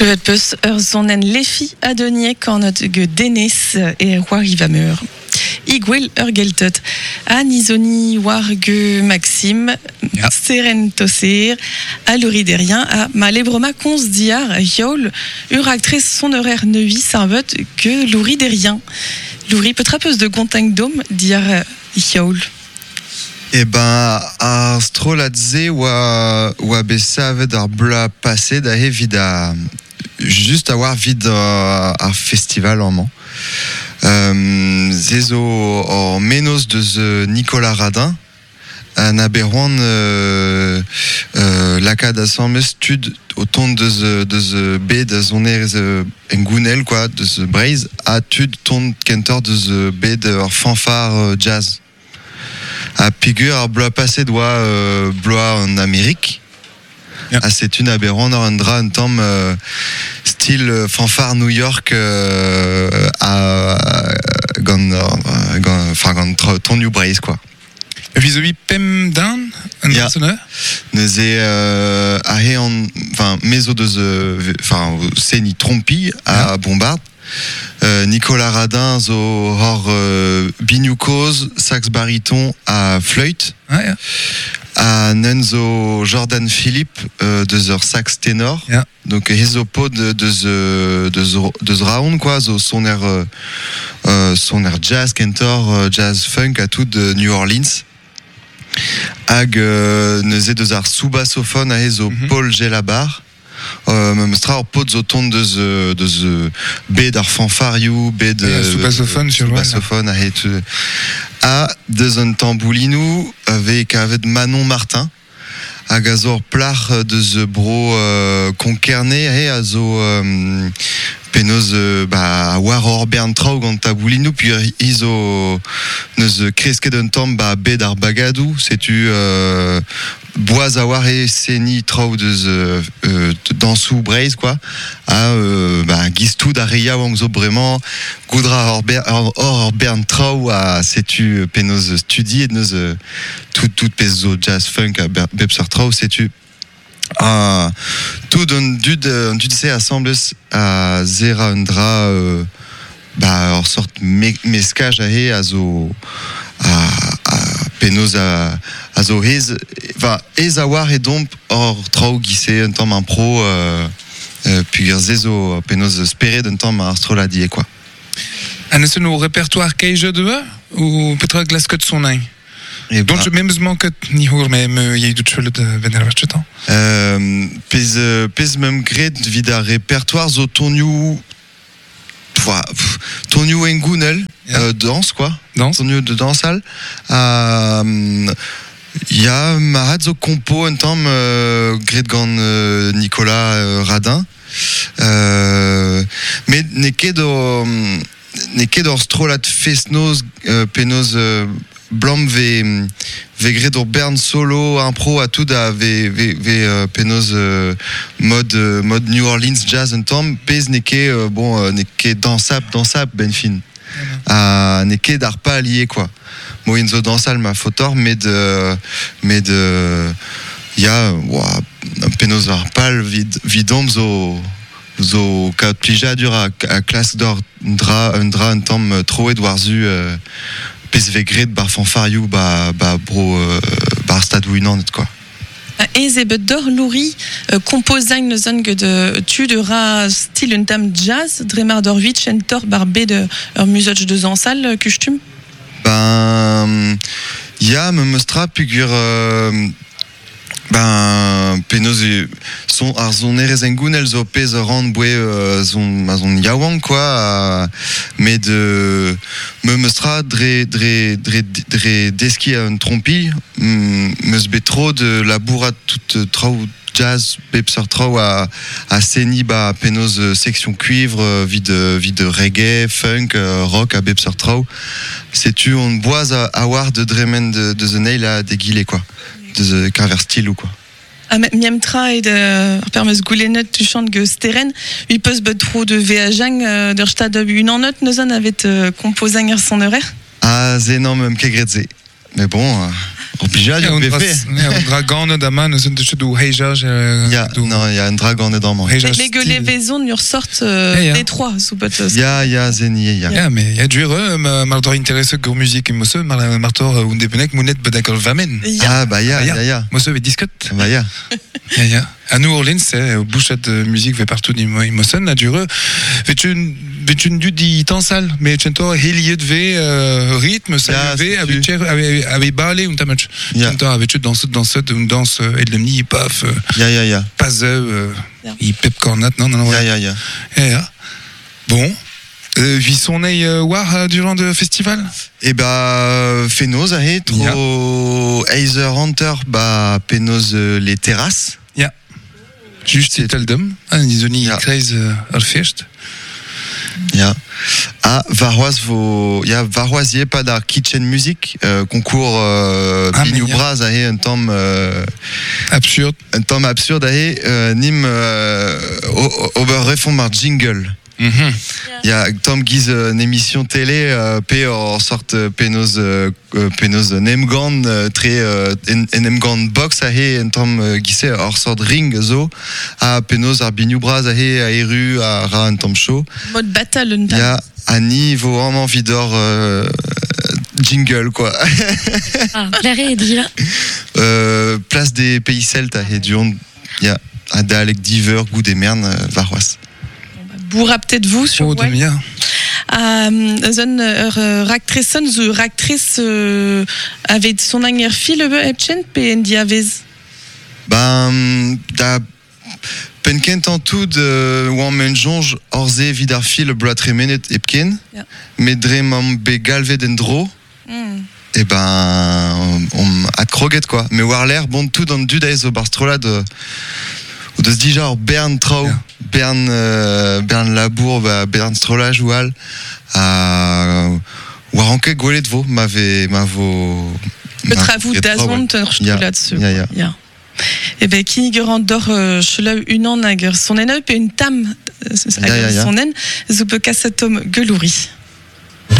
Le peus zonen lefi adonier quand ge denes et war ivameur. Igwel geltet. Anisoni war ge Maxime. Seren toser. A l'uriderien a malebroma cons diar yol. Uractrice son horaire neui servet que l'uriderien. L'uri peut trapeuse de gonting dom diar yol. Eh ben, ar stroladze oa besavet ar bla passé da he vid a juste avoir vid ar festival en man. Zezo or menos de Nicolas Radin an aberouan lakad a sammes tud au ton de ze bet da zoner en gounel quoi de ze breiz a tud ton kentor de ze bet ur fanfare jazz. A pigur ar bloa passé doa bloa en Amérique. Yeah. A c'est une aberrant un dra un temps style fanfare New York à gant ton New Brace quoi. Vis-à-vis Pem Dan un personnage neze a he en enfin meso de enfin c'est ni trompi à Bombarde. Nicolas Radin zo hor binukoz sax bariton à flûte. A Nenzo Jordan Philippe de zeur sax ténor. Donc hezopo de round quoi zo son air jazz kentor jazz funk à tout de New Orleans. Hag neuze de zar sous-bassophone a hezo Paul Gelabar. Memstra or pot zo ton de ze B d'ar fanfariou, B de sous-bassophone a het a de un tamboulinou avec Manon Martin a gazor plar de ze bro concerné et a zo penos war or bern traug an taboulinou puis iso neus kreske d'un tam B d'ar bagadou c'est-tu boaz a war e seni traoù deus dansou breiz quoi a gistou da reia wang zo bremañ goudra or bern traoù a setu penaos studi et neus tout pez zo jazz funk a bepsar traoù setu tout d'un dud se assembles a zera un dra or sort meskaj a he a zo a penaos a zo hez a war e domp or traoù gise un tamm un pro puis zezo penaos speret un tamm ar stroladie quoi. An eus no répertoire keije de ou petra glasket son ein? Donc je même manket ni hour mais yei dut chelet vener varchetan. Pez même gret vid ar répertoire zo tonioù tonioù en gounel danse quoi. Tonioù de dansal. Il y a Marat zo compo un temps gret gant Nicolas Radin. Mais ne ket d'or strolat festnoz penaos blanc ve gret d'or bern solo impro a tout da ve penaos mode New Orleans jazz un temps pez ne ket dansap ben fin. Ne ket d'ar pa lié quoi. Mo in zo dansal ma fotor mais de ya penaos ar pal vidom zo ka plija dur a classe d'or un dra un tamm troet warzu pez ve gret bar fanfariou bar stadouinan et quoi. Ezebet d'or louri composañ ne zon ket tu de ra style un tam jazz dremar d'or vit chentor bar bet de ur musoj de zansal kustum. Ya me mostra pigur penaos son ar zonerez en gounel zo pez ran boe zon yaouang quoi mais de me mostra dre deski un trompi meus betro de la bourrade toute traoù jazz bepsar traoù a seni penaos section cuivre vide reggae funk rock a bepsar traoù c'est-tu on boaz a war de dremen de the nail a degile quoi de carver style ou quoi. Miemtra et de permes goulenet tu chantes que steren il peut se trop de veajang der stad une en note nous en avait composé son horaire. Zenon même kegretze mais bon Obligé, il y a fait. Un dragon d'aman, c'est du heijage. Non, il y a un dragon dedans. Mais que les vaisons nous ressortent les trois, sous peut-être. Il y a Zeni, mais il y a du martor intéressé que musique et monsieur, martor ou des penek mounet bedakol vamen. Ah bah il y a. Monsieur est discote. Bah il y a. À New Orleans, c'est bouchette de musique fait partout d'Imosen, a duré. Fait une du temps sale, mais tu entends hélier de rythme, ça avait balé un tamach. Tu entends avec une danse et de l'emni, paf. Pas il pep cornat, non. Bon. Vissonei war durant le festival? Eh bah, Fénoz a trop Heiser Hunter, bah, Pénoz les terrasses. Juste c'est Teldum, ils ont créé Alfest. Varoisier pas d'art kitchen music concours Binu Braz un temps absurde. Un temps absurde Nîmes Oberreform jingle. Il y a Tom Guise une émission télé p en sorte Pénoz Nemgan très Nemgan box un Tom Guise hors sorte ring zo à Pénoz Arbinu Braz a Eru à Ra un Tom show mode battle il y a Annie vaut vraiment vidor jingle quoi. L'arrêt est dit là. Place des pays celtes à Hédion il y a Adalek Diver goût des mernes Varois. Bourra peut-être vous sur web. Ractrice avec son anger fil Epchen PND avez. Ben da Penkent en tout de Women Jonge Orze Vidar fil Blatremenet Epken. Medremam be Galvedendro. Et ben on a croguet quoi. Mais Warler bon tout dans du days au Barstrola de se dire genre Bern Trau, Bern Labour, Bern Strola Joual, Waranke Golet de Vaux, m'avo. Peut-être à vous d'Azon, là-dessus. Et ben, qui grandeur, cela une an, son enneu, et une tam, son enneu, Zupe Kassatom Gelouri.